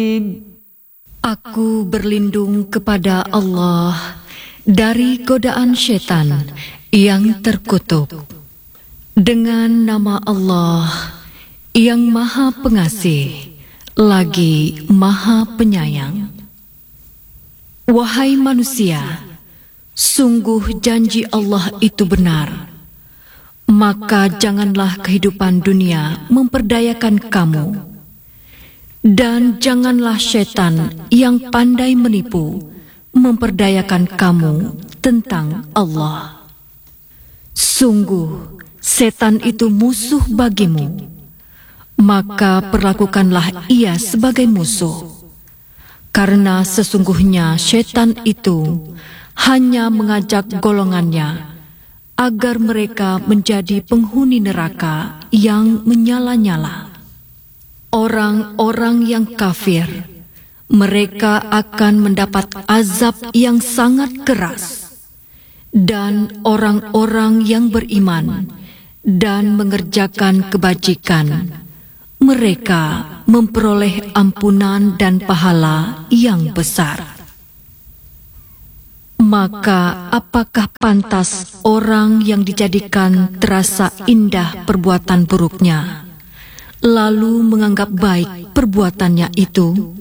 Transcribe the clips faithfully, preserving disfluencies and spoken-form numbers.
Aku berlindung kepada Allah dari godaan syaitan yang terkutuk. Dengan nama Allah yang Maha Pengasih lagi Maha Penyayang. Wahai manusia, sungguh janji Allah itu benar. Maka janganlah kehidupan dunia memperdayakan kamu. Dan janganlah syaitan yang pandai menipu memperdayakan kamu tentang Allah. Sungguh, setan itu musuh bagimu. Maka perlakukanlah ia sebagai musuh. Karena sesungguhnya syaitan itu hanya mengajak golongannya agar mereka menjadi penghuni neraka yang menyala-nyala. Orang-orang yang kafir, mereka akan mendapat azab yang sangat keras. Dan orang-orang yang beriman dan mengerjakan kebajikan, mereka memperoleh ampunan dan pahala yang besar. Maka apakah pantas orang yang dijadikan terasa indah perbuatan buruknya, lalu menganggap baik perbuatannya itu?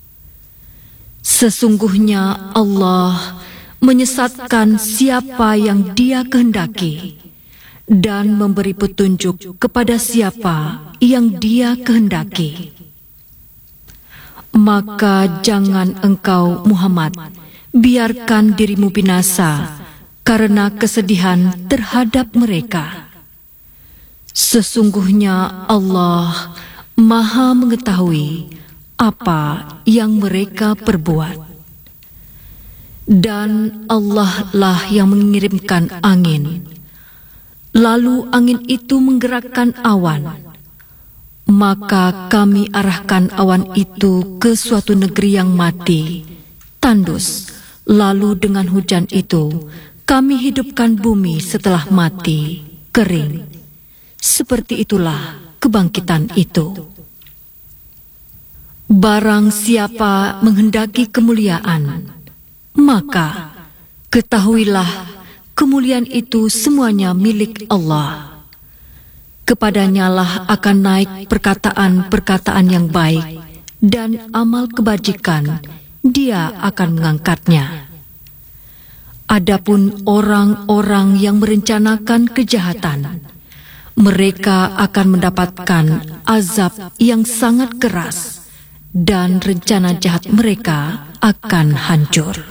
Sesungguhnya Allah menyesatkan siapa yang Dia kehendaki dan memberi petunjuk kepada siapa yang Dia kehendaki. Maka jangan engkau Muhammad biarkan dirimu binasa karena kesedihan terhadap mereka. Sesungguhnya Allah Maha mengetahui apa yang mereka perbuat. Dan Allah lah yang mengirimkan angin, lalu angin itu menggerakkan awan. Maka kami arahkan awan itu ke suatu negeri yang mati, tandus. Lalu dengan hujan itu kami hidupkan bumi setelah mati, kering. Seperti itulah kebangkitan itu. Barang siapa menghendaki kemuliaan, maka ketahuilah kemuliaan itu semuanya milik Allah. Kepadanya lah akan naik perkataan-perkataan yang baik dan amal kebajikan, Dia akan mengangkatnya. Adapun orang-orang yang merencanakan kejahatan, mereka akan mendapatkan azab yang sangat keras dan rencana jahat mereka akan hancur.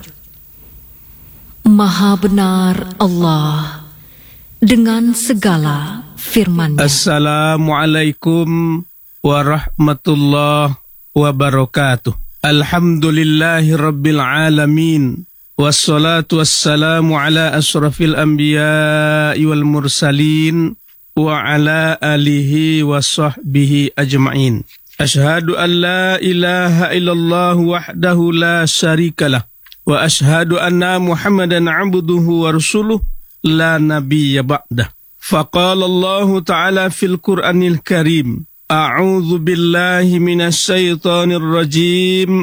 Maha benar Allah dengan segala firman-Nya. Assalamualaikum warahmatullahi wabarakatuh. Alhamdulillahi rabbil alamin. Wassalatu wassalamu ala asrafil anbiya'i wal mursalin wa ala alihi wa sahbihi ajma'in. Ashhadu an la ilaha illallah wahdahu la syarikalah wa ashhadu anna Muhammadan abduhu wa rasuluh la nabiyya ba'dah. Faqala Allah ta'ala fil Qur'anil Karim, a'udzu billahi minasy syaithanir rajim.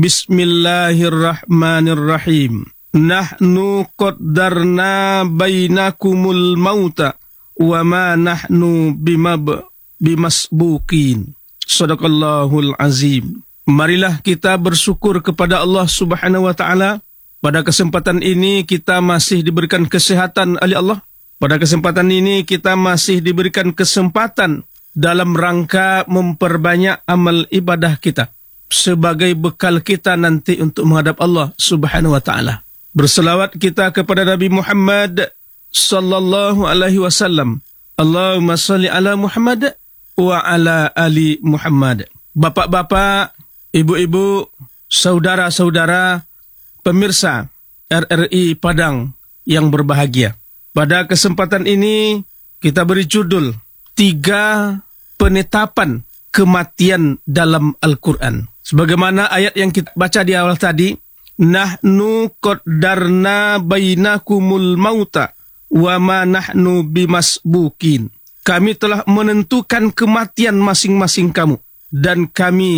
Bismillahirrahmanirrahim. Nahnu qaddarna bainakumul mauta wa ma nahnu bimab bimasbuqin. Shadaqallahul azim. Marilah kita bersyukur kepada Allah Subhanahu wa taala. Pada kesempatan ini kita masih diberikan kesehatan oleh Allah. Pada kesempatan ini kita masih diberikan kesempatan dalam rangka memperbanyak amal ibadah kita sebagai bekal kita nanti untuk menghadap Allah Subhanahu wa taala. Berselawat kita kepada Nabi Muhammad sallallahu alaihi wasallam. Allahumma shalli ala Muhammad wa ala ali Muhammad. Bapak-bapak, ibu-ibu, saudara-saudara, pemirsa R R I Padang yang berbahagia. Pada kesempatan ini kita beri judul Tiga Penetapan Kematian dalam Al-Quran. Sebagaimana ayat yang kita baca di awal tadi, nahnu qaddarna bainakumul mauta wa ma nahnu bimasbuqin. Kami telah menentukan kematian masing-masing kamu dan kami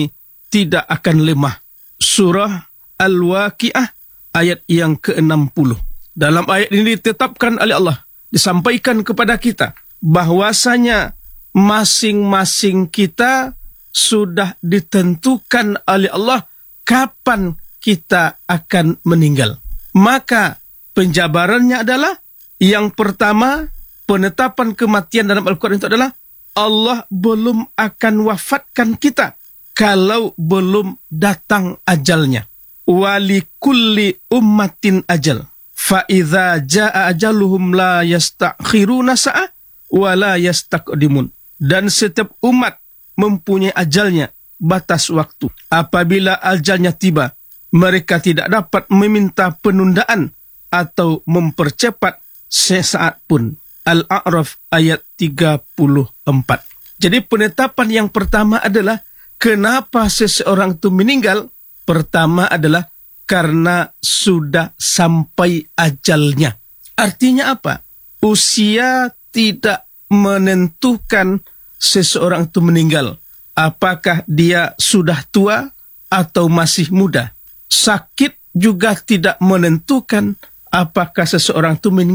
tidak akan lemah. Surah Al-Waqiah ayat yang ke enam puluh. Dalam ayat ini ditetapkan oleh Allah, disampaikan kepada kita bahwasanya masing-masing kita sudah ditentukan oleh Allah kapan kita akan meninggal. Maka penjabarannya adalah yang pertama, penetapan kematian dalam Al-Quran itu adalah Allah belum akan wafatkan kita kalau belum datang ajalnya. Wali kulli ummatin ajal. Fa idza jaa ajaluhum la yastakhiruna sa'ah wa la yastaqdimun. Dan setiap umat mempunyai ajalnya, batas waktu. Apabila ajalnya tiba, mereka tidak dapat meminta penundaan atau mempercepat sesaat pun. Al-A'raf ayat tiga puluh empat. Jadi penetapan yang pertama adalah kenapa seseorang itu meninggal? Pertama adalah karena sudah sampai ajalnya. Artinya apa? Usia tidak menentukan seseorang itu meninggal. Apakah dia sudah tua atau masih muda? Sakit juga tidak menentukan apakah seseorang itu meninggal